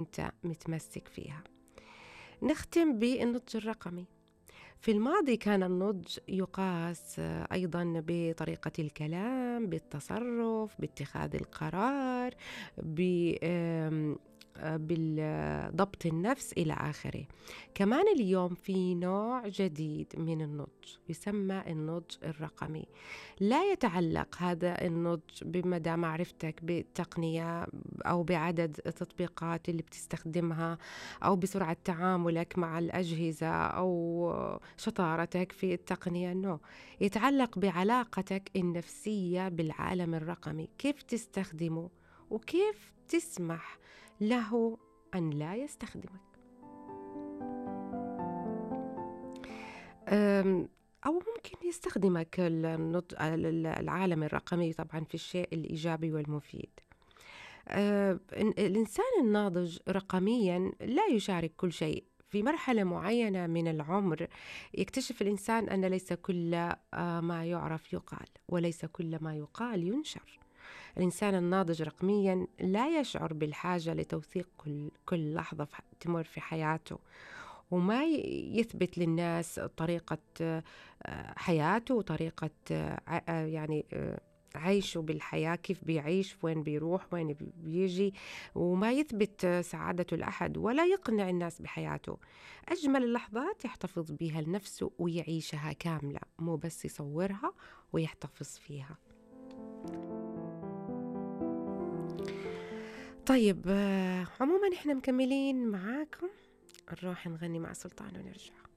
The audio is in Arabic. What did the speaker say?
أنت متمسك فيها. نختم بالنضج الرقمي. في الماضي كان النضج يقاس أيضا بطريقة الكلام، بالتصرف، باتخاذ القرار، بالضبط النفس إلى آخره. كمان اليوم في نوع جديد من النضج يسمى النضج الرقمي. لا يتعلق هذا النضج بمدى معرفتك بالتقنية أو بعدد التطبيقات اللي بتستخدمها أو بسرعة تعاملك مع الأجهزة أو شطارتك في التقنية. يتعلق بعلاقتك النفسية بالعالم الرقمي، كيف تستخدمه وكيف تسمح له أن لا يستخدمك. أو ممكن يستخدمك العالم الرقمي طبعا في الشيء الإيجابي والمفيد. الإنسان الناضج رقميا لا يشارك كل شيء. في مرحلة معينة من العمر يكتشف الإنسان أن ليس كل ما يعرف يقال، وليس كل ما يقال ينشر. الإنسان الناضج رقميا لا يشعر بالحاجة لتوثيق كل لحظة تمر في حياته، وما يثبت للناس طريقة حياته وطريقة يعني عيشه بالحياة، كيف بيعيش، وين بيروح، وين بيجي، وما يثبت سعادته لأحد ولا يقنع الناس بحياته. أجمل اللحظات يحتفظ بها لنفسه ويعيشها كاملة، مو بس يصورها ويحتفظ فيها. طيب عموما احنا مكملين معاكم، نروح نغني مع سلطان ونرجع.